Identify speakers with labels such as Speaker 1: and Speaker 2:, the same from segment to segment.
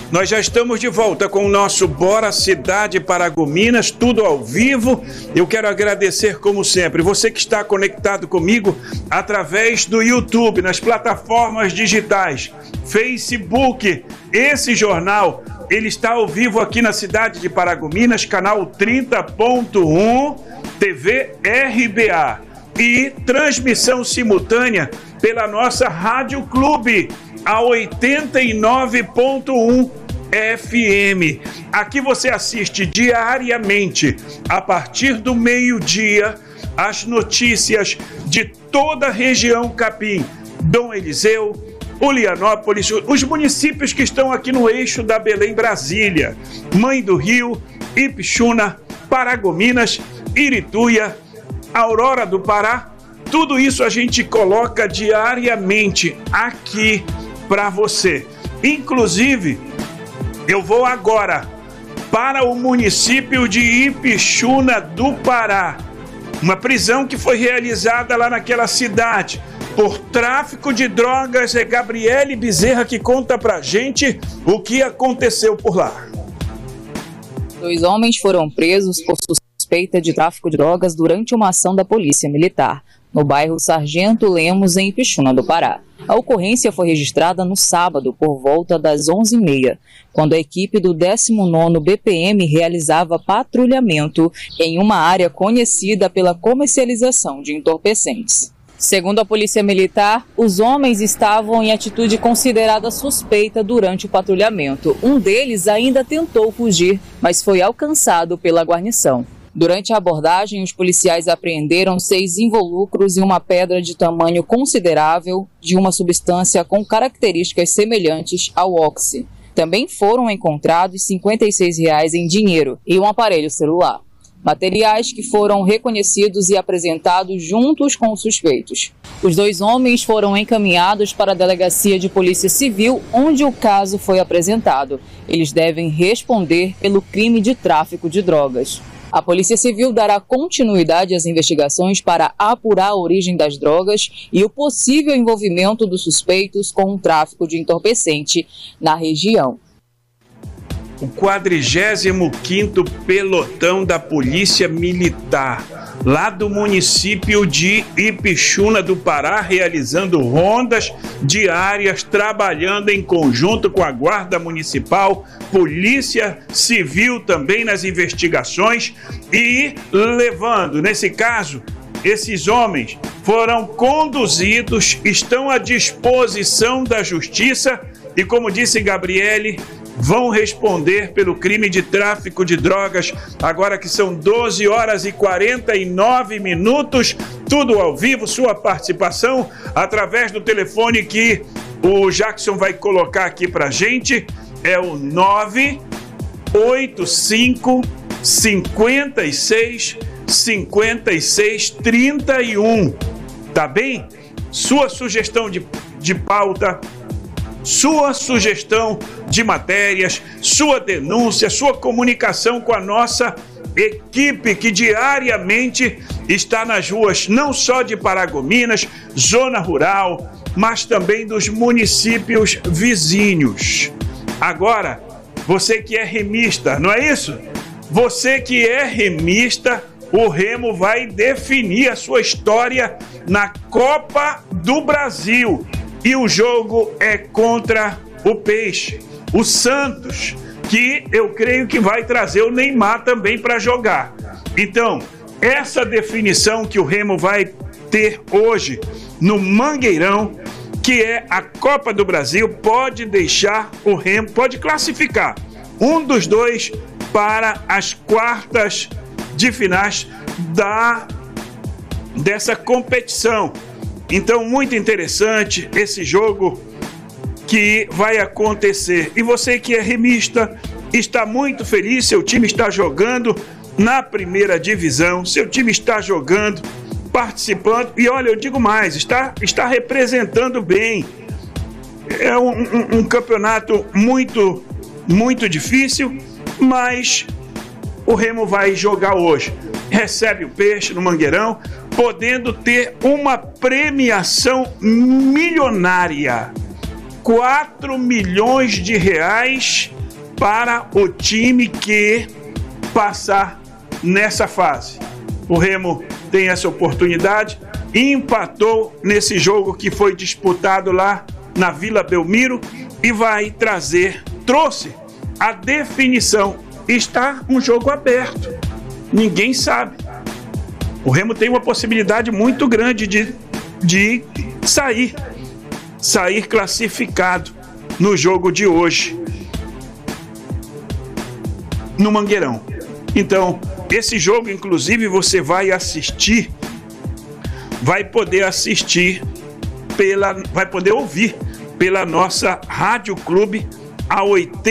Speaker 1: Nós já estamos de volta com o nosso Bora Cidade Paragominas, tudo ao vivo. Eu quero agradecer, como sempre, você que está conectado comigo através do YouTube, nas plataformas digitais, Facebook. Esse jornal, ele está ao vivo aqui na cidade de Paragominas, canal 30.1, TV RBA. E transmissão simultânea pela nossa Rádio Clube, a 89.1 FM. Aqui você assiste diariamente, a partir do meio-dia, as notícias de toda a região Capim, Dom Eliseu, Ulianópolis, os municípios que estão aqui no eixo da Belém-Brasília, Mãe do Rio, Ipixuna, Paragominas, Irituia, Aurora do Pará. Tudo isso a gente coloca diariamente aqui para você. Inclusive, eu vou agora para o município de Ipixuna do Pará. Uma prisão que foi realizada lá naquela cidade por tráfico de drogas. É Gabriele Bezerra que conta pra gente o que aconteceu por lá.
Speaker 2: 2 homens foram presos por suspeita de tráfico de drogas durante uma ação da Polícia Militar, no bairro Sargento Lemos, em Ipixuna do Pará. A ocorrência foi registrada no sábado, por volta das 11h30, quando a equipe do 19º BPM realizava patrulhamento em uma área conhecida pela comercialização de entorpecentes. Segundo a Polícia Militar, os homens estavam em atitude considerada suspeita durante o patrulhamento. Um deles ainda tentou fugir, mas foi alcançado pela guarnição. Durante a abordagem, os policiais apreenderam 6 invólucros e uma pedra de tamanho considerável de uma substância com características semelhantes ao oxi. Também foram encontrados R$ 56 em dinheiro e um aparelho celular. Materiais que foram reconhecidos e apresentados juntos com os suspeitos. Os 2 homens foram encaminhados para a Delegacia de Polícia Civil, onde o caso foi apresentado. Eles devem responder pelo crime de tráfico de drogas. A Polícia Civil dará continuidade às investigações para apurar a origem das drogas e o possível envolvimento dos suspeitos com o tráfico de entorpecente na região.
Speaker 1: O 45º Pelotão da Polícia Militar, lá do município de Ipixuna do Pará, realizando rondas diárias, trabalhando em conjunto com a Guarda Municipal, Polícia Civil também nas investigações e levando, nesse caso, esses homens foram conduzidos, estão à disposição da Justiça e, como disse Gabriele, vão responder pelo crime de tráfico de drogas, agora que são 12h49, tudo ao vivo, sua participação através do telefone que o Jackson vai colocar aqui pra gente, é o 985 56 56 31, tá bem? Sua sugestão de pauta, sua sugestão de matérias, sua denúncia, sua comunicação com a nossa equipe que diariamente está nas ruas, não só de Paragominas, zona rural, mas também dos municípios vizinhos. Agora, você que é remista, não é isso? Você que é remista, o Remo vai definir a sua história na Copa do Brasil. E o jogo é contra o Peixe, o Santos, que eu creio que vai trazer o Neymar também para jogar. Então, essa definição que o Remo vai ter hoje no Mangueirão, que é a Copa do Brasil, pode deixar o Remo, pode classificar um dos dois para as quartas de finais dessa competição. Então, muito interessante esse jogo que vai acontecer. E você que é remista, está muito feliz, seu time está jogando na primeira divisão, seu time está jogando, participando, e olha, eu digo mais, está representando bem. É um campeonato muito, muito difícil, mas o Remo vai jogar hoje. Recebe o Peixe no Mangueirão, podendo ter uma premiação milionária. 4 milhões de reais para o time que passar nessa fase. O Remo tem essa oportunidade, empatou nesse jogo que foi disputado lá na Vila Belmiro e trouxe a definição. Está um jogo aberto, ninguém sabe. O Remo tem uma possibilidade muito grande de sair classificado no jogo de hoje, no Mangueirão. Então, esse jogo, inclusive, você vai poder ouvir pela nossa Rádio Clube, a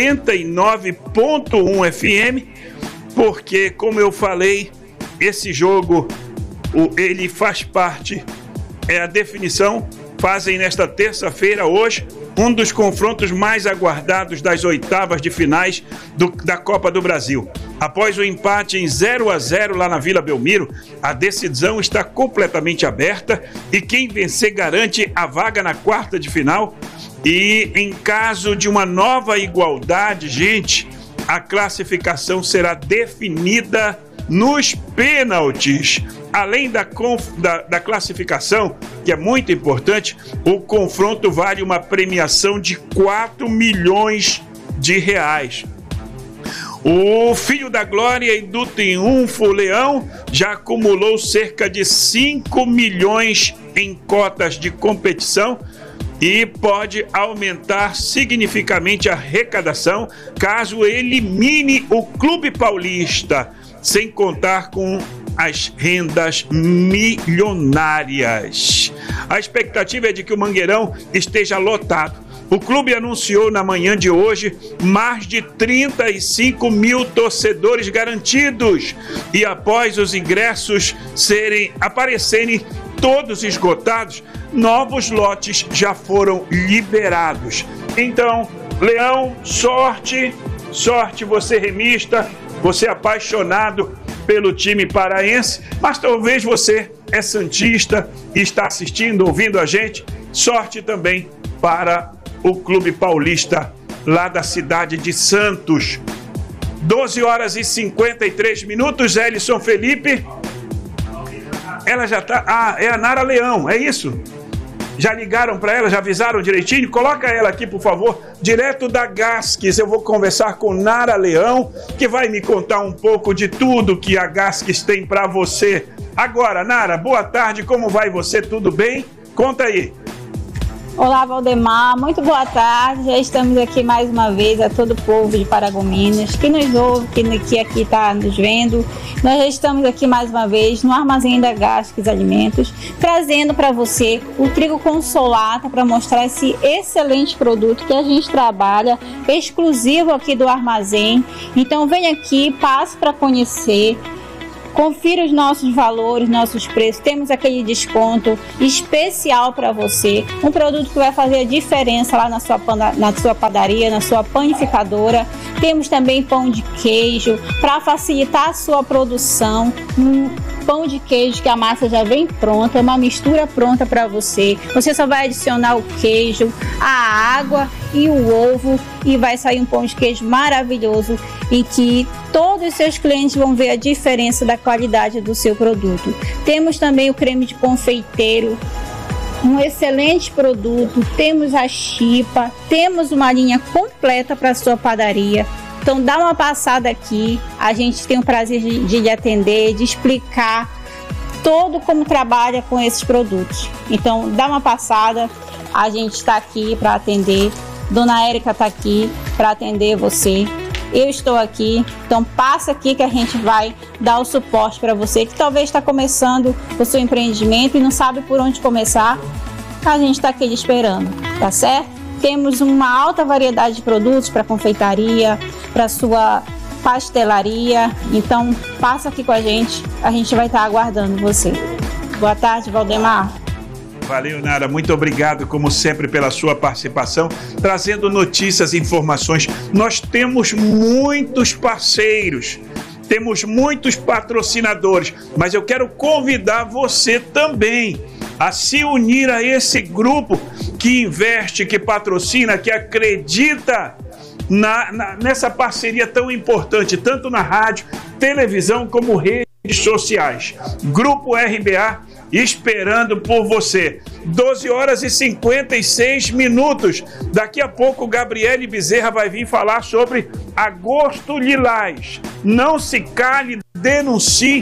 Speaker 1: 89.1 FM, porque, como eu falei, esse jogo, ele faz parte, a definição, fazem nesta terça-feira, hoje, um dos confrontos mais aguardados das oitavas de finais da Copa do Brasil. Após o empate em 0-0 lá na Vila Belmiro, a decisão está completamente aberta e quem vencer garante a vaga na quarta de final. E em caso de uma nova igualdade, gente, a classificação será definida nos pênaltis. Além da classificação, que é muito importante, o confronto vale uma premiação de 4 milhões de reais. O Filho da Glória e do Triunfo, Leão, já acumulou cerca de 5 milhões em cotas de competição e pode aumentar significativamente a arrecadação caso elimine o Clube Paulista, sem contar com as rendas milionárias. A expectativa é de que o Mangueirão esteja lotado. O clube anunciou na manhã de hoje mais de 35 mil torcedores garantidos e após os ingressos aparecerem todos esgotados, novos lotes já foram liberados. Então, Leão, sorte você remista, você apaixonado pelo time paraense, mas talvez você é santista e está assistindo, ouvindo a gente, sorte também para o Clube Paulista lá da cidade de Santos. 12h53, Elison Felipe. Ela já tá... é a Nara Leão, é isso? Já ligaram para ela, já avisaram direitinho? Coloca ela aqui, por favor, direto da Gasques. Eu vou conversar com Nara Leão, que vai me contar um pouco de tudo que a Gasques tem para você. Agora, Nara, boa tarde, como vai você? Tudo bem? Conta aí.
Speaker 3: Olá, Valdemar, muito boa tarde. Já estamos aqui mais uma vez a todo o povo de Paragominas que nos ouve, que aqui está nos vendo. Nós já estamos aqui mais uma vez no Armazém da Gasques Alimentos, trazendo para você o trigo consolata para mostrar esse excelente produto que a gente trabalha, exclusivo aqui do armazém. Então vem aqui, passe para conhecer. Confira os nossos valores, nossos preços. Temos aquele desconto especial para você. Um produto que vai fazer a diferença lá na sua padaria, na sua panificadora. Temos também pão de queijo para facilitar a sua produção. Pão de queijo que a massa já vem pronta, uma mistura pronta para você. Você só vai adicionar o queijo, a água e o ovo e vai sair um pão de queijo maravilhoso em que todos os seus clientes vão ver a diferença da qualidade do seu produto. Temos também o creme de confeiteiro, um excelente produto. Temos a chipa, temos uma linha completa para a sua padaria. Então dá uma passada aqui, a gente tem o prazer de lhe atender, de explicar todo como trabalha com esses produtos. Então dá uma passada, a gente está aqui para atender, Dona Érica está aqui para atender você, eu estou aqui, então passa aqui que a gente vai dar o suporte para você que talvez está começando o seu empreendimento e não sabe por onde começar, a gente está aqui esperando, tá certo? Temos uma alta variedade de produtos para confeitaria, para sua pastelaria. Então, passa aqui com a gente vai estar aguardando você. Boa tarde, Valdemar.
Speaker 1: Valeu, Nara. Muito obrigado, como sempre, pela sua participação, trazendo notícias e informações. Nós temos muitos parceiros, temos muitos patrocinadores, mas eu quero convidar você também a se unir a esse grupo que investe, que patrocina, que acredita nessa parceria tão importante, tanto na rádio, televisão, como redes sociais. Grupo RBA esperando por você. 12 horas e 56 minutos. Daqui a pouco, Gabriele Bezerra vai vir falar sobre Agosto Lilás. Não se cale, denuncie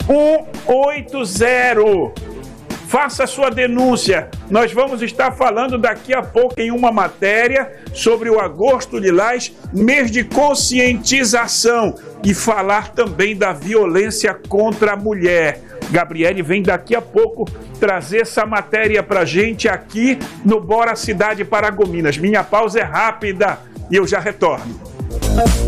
Speaker 1: 180. Faça sua denúncia. Nós vamos estar falando daqui a pouco em uma matéria sobre o Agosto Lilás, mês de conscientização, e falar também da violência contra a mulher. Gabriele vem daqui a pouco trazer essa matéria pra gente aqui no Bora Cidade Paragominas. Minha pausa é rápida e eu já retorno.